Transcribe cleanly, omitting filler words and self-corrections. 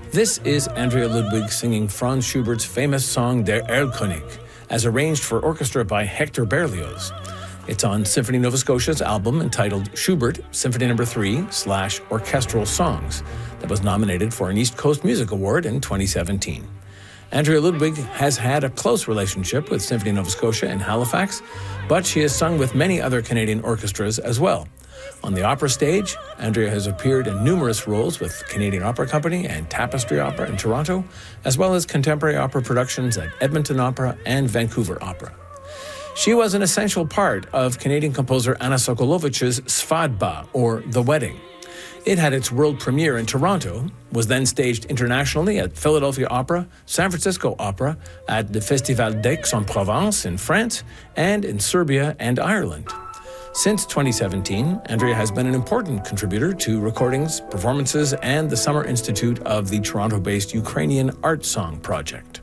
This is Andrea Ludwig singing Franz Schubert's famous song Der Erlkönig, as arranged for orchestra by Hector Berlioz. It's on Symphony Nova Scotia's album entitled Schubert Symphony No. 3/Orchestral Songs that was nominated for an East Coast Music Award in 2017. Andrea Ludwig has had a close relationship with Symphony Nova Scotia in Halifax, but she has sung with many other Canadian orchestras as well. On the opera stage, Andrea has appeared in numerous roles with Canadian Opera Company and Tapestry Opera in Toronto, as well as contemporary opera productions at Edmonton Opera and Vancouver Opera. She was an essential part of Canadian composer Anna Sokolovich's Svadba, or The Wedding. It had its world premiere in Toronto, was then staged internationally at Philadelphia Opera, San Francisco Opera, at the Festival d'Aix-en-Provence in France, and in Serbia and Ireland. Since 2017, Andrea has been an important contributor to recordings, performances, and the Summer Institute of the Toronto-based Ukrainian Art Song Project.